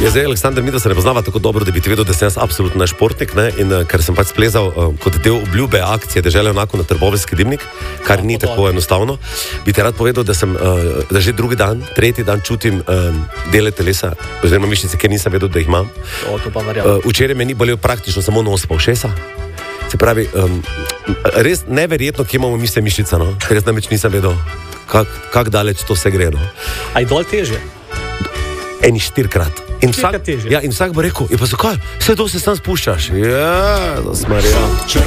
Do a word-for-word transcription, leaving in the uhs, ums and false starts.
Je zdaj, Aleksandar, mi da se ne poznava tako dobro, da bi ti vedel, da sem jaz absolutno ne športnik, ne? In uh, ker sem pač splezal uh, kot del obljube akcije Dežela enako na Trboveljski dimnik, kar no, ni tako dobro. Enostavno, bi ti rad povedal, da sem uh, da že drugi dan, tretji dan čutim um, dele telesa, oziroma mišice, ker nisem vedel, da jih imam. O, to pa verjamem. Uh, včeraj me ni bolel praktično samo nos pa ušesa. Se pravi, um, res neverjetno, kje imamo mišlje mišica, no? Ker jaz namreč nisem vedel, kako kak daleč to se gre. No? A je dol težje? Eni štirikrat. In vsak, ja, in vsak bo rekel, je pa zakaj? Vse to se sam spuščaš. Ja, da smarja.